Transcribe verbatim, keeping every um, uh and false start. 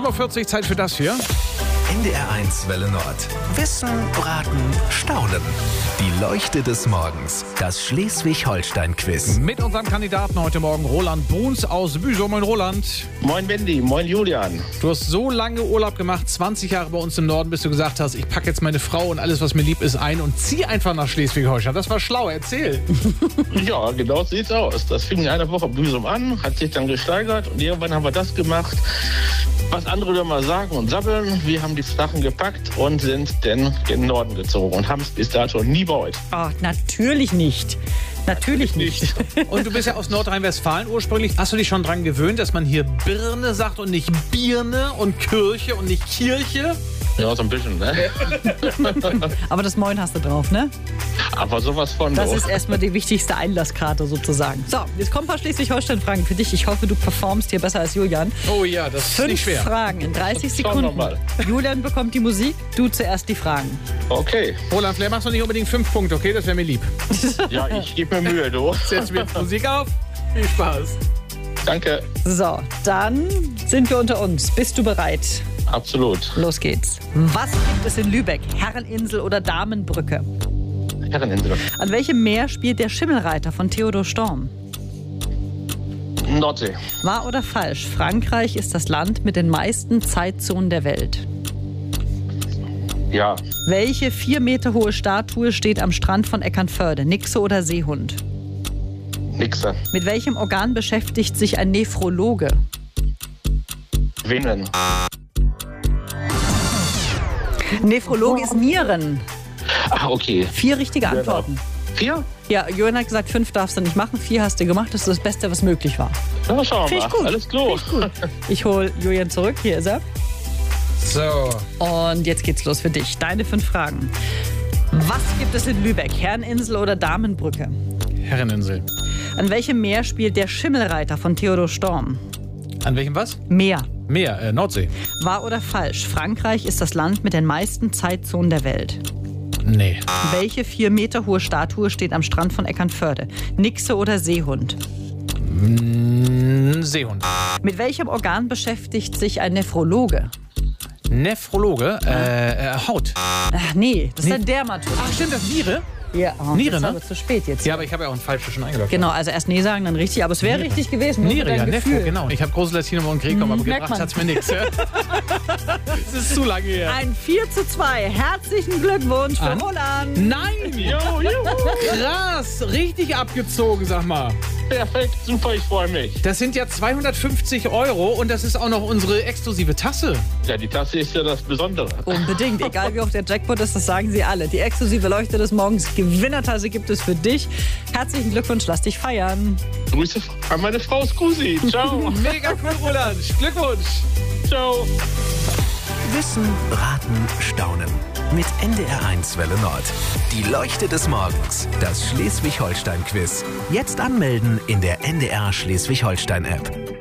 Uhr vierzig, Zeit für das hier. N D R eins Welle Nord. Wissen, Raten, Staunen. Die Leuchte des Morgens. Das Schleswig-Holstein-Quiz. Mit unserem Kandidaten heute Morgen, Roland Bruns aus Büsum. Moin Roland. Moin Wendy, moin Julian. Du hast so lange Urlaub gemacht, zwanzig Jahre bei uns im Norden, bis du gesagt hast, ich packe jetzt meine Frau und alles, was mir lieb ist, ein und zieh einfach nach Schleswig-Holstein. Das war schlau, erzähl. Ja, genau so sieht's aus. Das fing in einer Woche Büsum an, hat sich dann gesteigert und irgendwann haben wir das gemacht, was andere da mal sagen und sabbeln. Wir haben die Sachen gepackt und sind dann in den Norden gezogen und haben es bis dato nie bereut. Ach, natürlich nicht. Natürlich nicht. Und du bist ja aus Nordrhein-Westfalen ursprünglich. Hast du dich schon dran gewöhnt, dass man hier Birne sagt und nicht Birne und Kirche und nicht Kirche? Ja, so ein bisschen, ne? Aber das Moin hast du drauf, ne? Aber sowas von. Das doch. ist erstmal die wichtigste Einlasskarte sozusagen. So, jetzt kommt ein paar Schleswig-Holstein-Fragen für dich. Ich hoffe, du performst hier besser als Julian. Oh ja, das ist Fünf nicht schwer. Fragen in dreißig Schauen wir Sekunden. mal. Julian bekommt die Musik, du zuerst die Fragen. Okay. Roland, vielleicht machst du nicht unbedingt fünf Punkte, okay? Das wäre mir lieb. Ja, ich gebe mir Mühe, du. Setz mir jetzt Musik auf. Viel Spaß. Danke. So, dann sind wir unter uns. Bist du bereit? Absolut. Los geht's. Was gibt es in Lübeck? Herreninsel oder Damenbrücke? Herreninsel. An welchem Meer spielt der Schimmelreiter von Theodor Storm? Nordsee. Wahr oder falsch? Frankreich ist das Land mit den meisten Zeitzonen der Welt. Ja. Welche vier Meter hohe Statue steht am Strand von Eckernförde? Nixe oder Seehund? Nixe. Mit welchem Organ beschäftigt sich ein Nephrologe? Venen. Nephrologe ist Nieren. Ah, okay. Vier richtige Genau. Antworten. Vier? Ja, Jörn hat gesagt, fünf darfst du nicht machen, vier hast du gemacht. Das ist das Beste, was möglich war. Na, schauen wir Finde mal. ich gut. Alles klar. Ich hole Julian zurück, hier ist er. So. Und jetzt geht's los für dich. Deine fünf Fragen. Was gibt es in Lübeck? Herreninsel oder Damenbrücke? Herreninsel. An welchem Meer spielt der Schimmelreiter von Theodor Storm? An welchem was? Meer. Meer, äh, Nordsee. Wahr oder falsch? Frankreich ist das Land mit den meisten Zeitzonen der Welt. Nee. Welche vier Meter hohe Statue steht am Strand von Eckernförde? Nixe oder Seehund? Mm, Seehund. Mit welchem Organ beschäftigt sich ein Nephrologe? Nephrologe, äh, äh, Haut. Ach nee, das ist Nee. ein Dermatologe. Ach, stimmt, das Niere? Ja, oh, Niere, jetzt ne? aber zu spät jetzt. Ja, aber ich habe ja auch ein falsches schon eingeloggt. Genau, also erst nee sagen, dann richtig. Aber es wäre richtig gewesen. nur Niere, mit ja, deinem Nephro, Gefühl. genau. Ich habe große Latinum und Grekom, aber merkt gebracht man. hat's mir nichts. Das ist zu lange her. Ein vier zu zwei. Herzlichen Glückwunsch für An- Roland. Nein! Jo, jo. Krass! Richtig abgezogen, sag mal. Perfekt, super, ich freue mich. Das sind ja zweihundertfünfzig Euro und das ist auch noch unsere exklusive Tasse. Ja, die Tasse ist ja das Besondere. Unbedingt, egal wie hoch der Jackpot ist, das sagen sie alle. Die exklusive Leuchte des Morgens Gewinnertasse gibt es für dich. Herzlichen Glückwunsch, lass dich feiern. Grüße an meine Frau Scusi. Ciao. Mega cool, Roland. Glückwunsch. Ciao. Wissen, Raten, Staunen. Mit N D R eins Welle Nord. Die Leuchte des Morgens. Das Schleswig-Holstein-Quiz. Jetzt anmelden in der N D R Schleswig-Holstein-App.